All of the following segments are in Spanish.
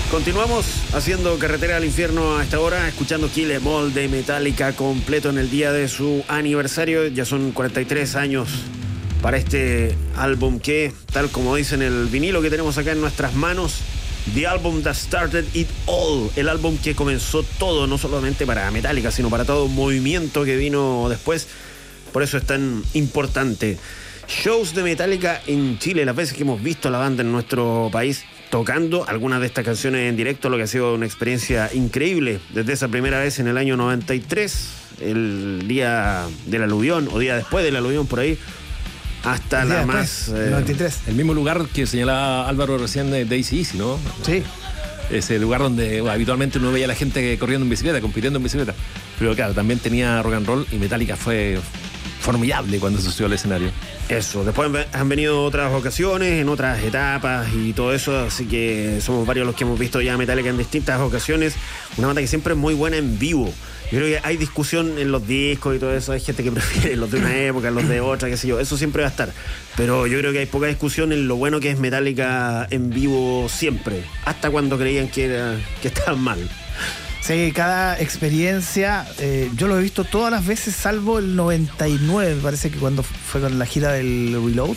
Continuamos haciendo Carretera al Infierno a esta hora, escuchando Kill 'Em All de Metallica completo en el día de su aniversario. Ya son 43 años para este álbum que, tal como dice en el vinilo que tenemos acá en nuestras manos, The Album That Started It All, el álbum que comenzó todo, no solamente para Metallica, sino para todo un movimiento que vino después. Por eso es tan importante. Shows de Metallica en Chile, las veces que hemos visto a la banda en nuestro país tocando algunas de estas canciones en directo, lo que ha sido una experiencia increíble. Desde esa primera vez en el año 93, el día del aluvión, o día después del aluvión por ahí, hasta la más... 93. El mismo lugar que señalaba Álvaro recién de AC/DC, ¿no? Sí. Ese lugar donde habitualmente uno veía a la gente corriendo en bicicleta, compitiendo en bicicleta. Pero claro, también tenía rock and roll y Metallica fue formidable cuando se subió al escenario. Eso, después han venido otras ocasiones, en otras etapas y todo eso, así que somos varios los que hemos visto ya Metallica en distintas ocasiones. Una banda que siempre es muy buena en vivo. Yo creo que hay discusión en los discos y todo eso, hay gente que prefiere los de una época, los de otra, qué sé yo, eso siempre va a estar. Pero yo creo que hay poca discusión en lo bueno que es Metallica en vivo siempre, hasta cuando creían que estaban mal. Sí, cada experiencia, yo lo he visto todas las veces, salvo el 99, me parece que cuando fue con la gira del Reload,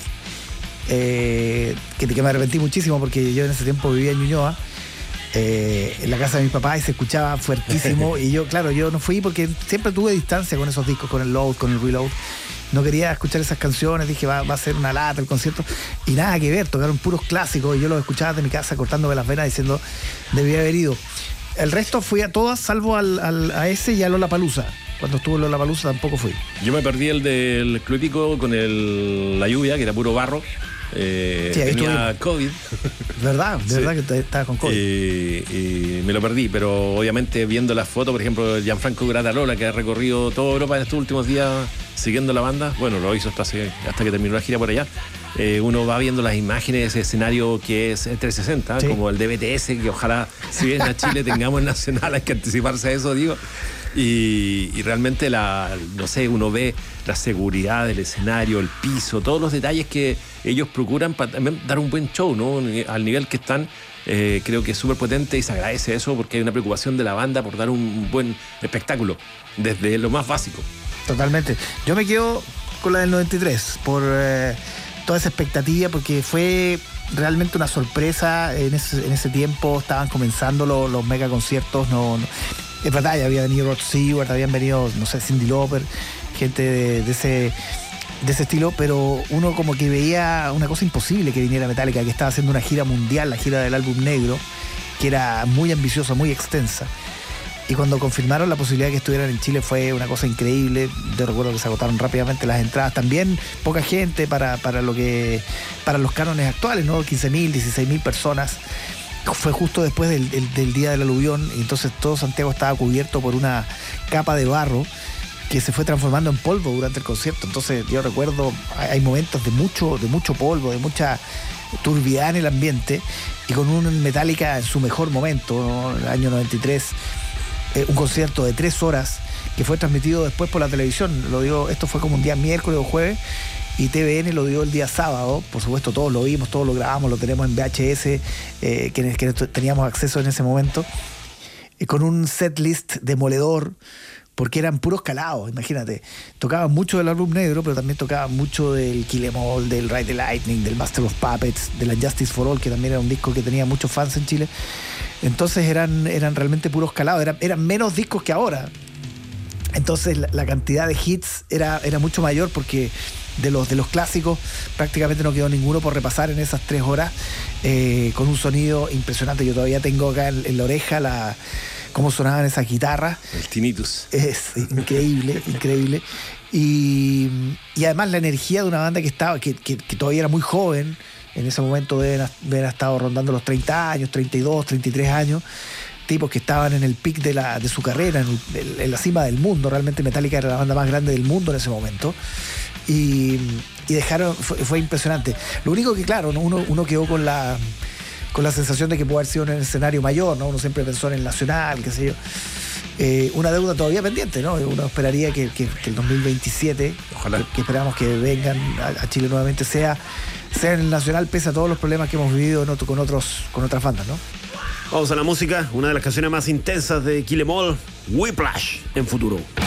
que me arrepentí muchísimo porque yo en ese tiempo vivía en Ñuñoa, en la casa de mi papá, y se escuchaba fuertísimo. Y yo, claro, yo no fui porque siempre tuve distancia con esos discos, con el Load, con el Reload. No quería escuchar esas canciones, dije va a ser una lata el concierto, y nada que ver, tocaron puros clásicos y yo los escuchaba de mi casa cortándome las venas diciendo debía haber ido. El resto fui a todas, salvo a ese y a Lollapalooza. Cuando estuvo en Lollapalooza tampoco fui. Yo me perdí el del Club Hípico con la lluvia, que era puro barro. Sí, tenía COVID. ¿Verdad? Sí. ¿Verdad que estaba con COVID? Y me lo perdí, pero obviamente viendo las fotos, por ejemplo, Gianfranco Grattarola, que ha recorrido toda Europa en estos últimos días siguiendo la banda, bueno, lo hizo hasta que terminó la gira por allá. Uno va viendo las imágenes de ese escenario que es 360, sí, como el de BTS, que ojalá si vienen a Chile tengamos el Nacional, hay que anticiparse a eso, digo. Y realmente no sé, uno ve la seguridad del escenario, el piso, todos los detalles que ellos procuran para también dar un buen show, ¿no? Al nivel que están, creo que es súper potente y se agradece eso porque hay una preocupación de la banda por dar un buen espectáculo desde lo más básico. Totalmente. Yo me quedo con la del 93 por toda esa expectativa, porque fue realmente una sorpresa. En ese tiempo estaban comenzando los mega conciertos. No, es verdad, ya había venido Rod Stewart, habían venido, no sé, Cyndi Lauper, gente de ese estilo, pero uno como que veía una cosa imposible que viniera Metallica, que estaba haciendo una gira mundial, la gira del álbum negro, que era muy ambiciosa, muy extensa. Y cuando confirmaron la posibilidad de que estuvieran en Chile fue una cosa increíble. Yo recuerdo que se agotaron rápidamente las entradas. También poca gente para los cánones actuales, ¿no? 15.000, 16.000 personas. Fue justo después del día del aluvión, y entonces todo Santiago estaba cubierto por una capa de barro que se fue transformando en polvo durante el concierto. Entonces yo recuerdo, hay momentos de mucho polvo, de mucha turbiedad en el ambiente, y con un Metallica en su mejor momento, ¿no? En el año 93, un concierto de 3 horas que fue transmitido después por la televisión. Esto fue como un día miércoles o jueves, y TVN lo dio el día sábado. Por supuesto, todos lo vimos, todos lo grabamos, lo tenemos en VHS, que teníamos acceso en ese momento, con un setlist demoledor, porque eran puros calados, imagínate. Tocaban mucho del álbum negro, pero también tocaban mucho del Kill 'Em All, del Ride the Lightning, del Master of Puppets, de la Justice for All, que también era un disco que tenía muchos fans en Chile. Entonces eran realmente puros calados, eran menos discos que ahora. Entonces la cantidad de hits era mucho mayor, porque de los clásicos prácticamente no quedó ninguno por repasar en esas 3 horas, con un sonido impresionante. Yo todavía tengo acá en la oreja cómo sonaban esas guitarras. El tinnitus. Es increíble, increíble. Y además la energía de una banda que todavía era muy joven. En ese momento deben haber estado rondando los 30 años, 32, 33 años. Tipos que estaban en el pic de su carrera, en la cima del mundo. Realmente Metallica era la banda más grande del mundo en ese momento. Y fue impresionante. Lo único que, claro, uno quedó con la sensación de que pudo haber sido en el escenario mayor, ¿no? Uno siempre pensó en el Nacional, qué sé yo. Una deuda todavía pendiente, ¿no? Uno esperaría que el 2027, ojalá, que esperamos que vengan a Chile nuevamente, sea en el Nacional, pese a todos los problemas que hemos vivido con otras bandas, ¿no? Vamos a la música, una de las canciones más intensas de Kill Em All, Whiplash, en Futuro.